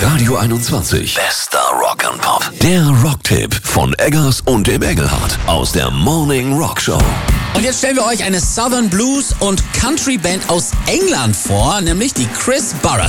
Radio 21. Bester Rock and Pop. Der Rocktipp von Eggers und dem Engelhardt aus der Morning Rock Show. Und jetzt stellen wir euch eine Southern Blues und Country Band aus England vor, nämlich die Chris Barras.